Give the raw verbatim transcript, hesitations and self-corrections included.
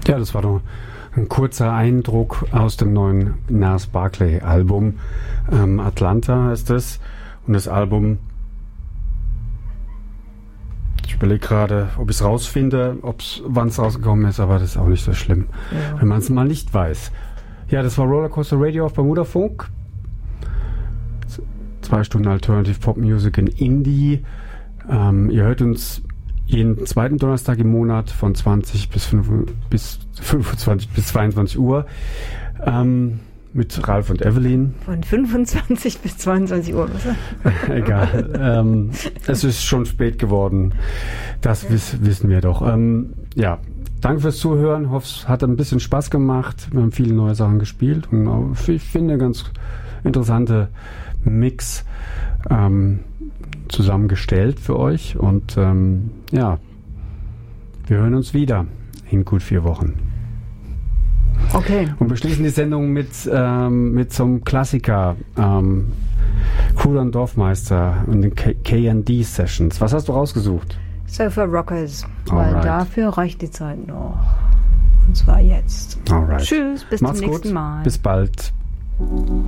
Ja, das war doch ein kurzer Eindruck aus dem neuen Gnarls Barkley Album. Ähm, Atlanta heißt es. Und das Album, ich überlege gerade, ob ich es rausfinde, wann es rausgekommen ist, aber das ist auch nicht so schlimm, ja, wenn man es mal nicht weiß. Ja, das war Rollercoaster Radio auf Bermuda Funk. Zwei Stunden Alternative Pop Music in Indie. Ähm, ihr hört uns jeden zweiten Donnerstag im Monat von zwanzig bis, fünfundzwanzig bis zweiundzwanzig Uhr ähm, mit Ralf und Evelyn. Von fünfundzwanzig bis zweiundzwanzig Uhr. Egal. ähm, es ist schon spät geworden. Das ja. wiss, wissen wir doch. Ähm, ja, danke fürs Zuhören. Hoffe, es hat ein bisschen Spaß gemacht. Wir haben viele neue Sachen gespielt und auch, ich finde, ganz interessante Mix ähm, zusammengestellt für euch. Und ähm, ja, wir hören uns wieder in gut vier Wochen. Okay. Und beschließen die Sendung mit, ähm, mit so einem Klassiker, ähm, Kudan Dorfmeister und den K and D Sessions. Was hast du rausgesucht? Sofa Rockers, weil Alright. Dafür reicht die Zeit noch. Und zwar jetzt. Alright. Tschüss, bis Macht's zum nächsten gut. Mal. Bis bald.